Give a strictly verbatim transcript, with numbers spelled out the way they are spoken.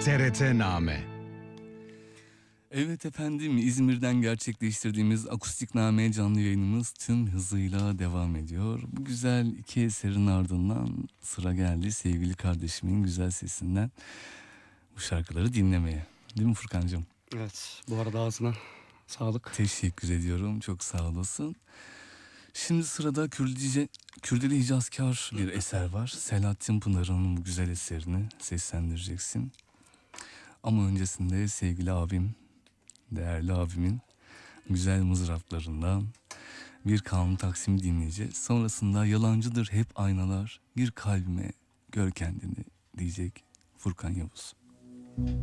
T R T Name. Evet efendim, İzmir'den gerçekleştirdiğimiz Akustikname canlı yayınımız tüm hızıyla devam ediyor. Bu güzel iki eserin ardından sıra geldi sevgili kardeşimin güzel sesinden bu şarkıları dinlemeye. Değil mi Furkancığım? Evet, bu arada ağzına sağlık. Teşekkür ediyorum, çok sağ olasın. Şimdi sırada Kürdüce, Kürdili Hicazkar bir eser var. Selahattin Pınar'ın bu güzel eserini seslendireceksin. Ama öncesinde sevgili abim, değerli abimin güzel mızraplarından bir Kanun Taksim'i dinleyeceğiz. Sonrasında yalancıdır hep aynalar, gir kalbime gör kendini diyecek Furkan Yavuz.